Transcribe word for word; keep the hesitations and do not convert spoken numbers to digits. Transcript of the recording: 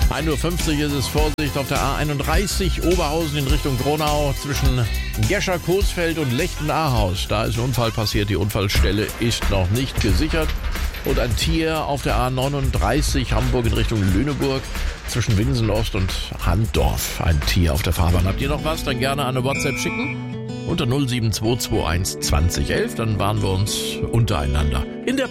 ein Uhr fünfzig ist es, Vorsicht auf der A einunddreißig, Oberhausen in Richtung Gronau zwischen Gescher, Coesfeld und Lechten-Ahaus. Da ist ein Unfall passiert, die Unfallstelle ist noch nicht gesichert. Und ein Tier auf der A neununddreißig, Hamburg in Richtung Lüneburg zwischen Winsen-Ost und Handdorf. Ein Tier auf der Fahrbahn. Habt ihr noch was? Dann gerne eine WhatsApp schicken. Unter null sieben zwei zwei eins zwanzig elf, dann waren wir uns untereinander in der